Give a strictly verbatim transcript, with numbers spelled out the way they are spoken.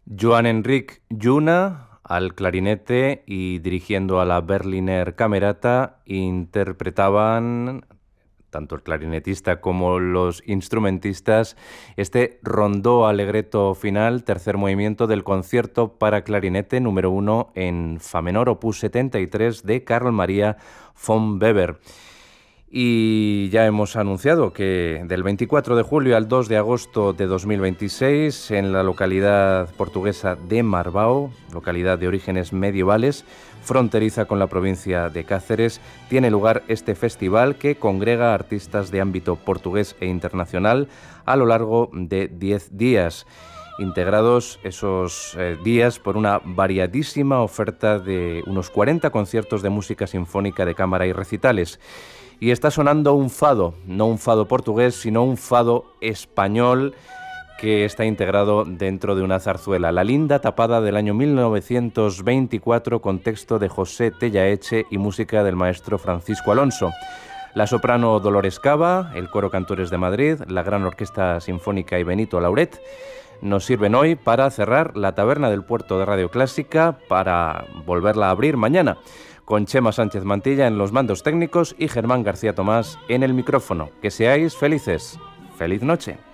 Joan Enric Lluna al clarinete y dirigiendo a la Berliner Camerata interpretaban tanto el clarinetista como los instrumentistas este rondó allegretto final, tercer movimiento del concierto para clarinete número uno en fa menor, opus setenta y tres de Carl Maria von Weber. Y ya hemos anunciado que del veinticuatro de julio al dos de agosto de dos mil veintiséis, en la localidad portuguesa de Marbao, localidad de orígenes medievales, fronteriza con la provincia de Cáceres, tiene lugar este festival que congrega artistas de ámbito portugués e internacional a lo largo de diez días. Integrados esos eh, días por una variadísima oferta de unos cuarenta conciertos de música sinfónica de cámara y recitales. Y está sonando un fado, no un fado portugués, sino un fado español que está integrado dentro de una zarzuela, La linda tapada, del año mil novecientos veinticuatro, con texto de José Tellaeche y música del maestro Francisco Alonso. La soprano Dolores Cava, el coro Cantores de Madrid, la Gran Orquesta Sinfónica y Benito Lauret nos sirven hoy para cerrar la Taberna del Puerto de Radio Clásica, para volverla a abrir mañana, con Chema Sánchez Mantilla en los mandos técnicos y Germán García Tomás en el micrófono. Que seáis felices. ¡Feliz noche!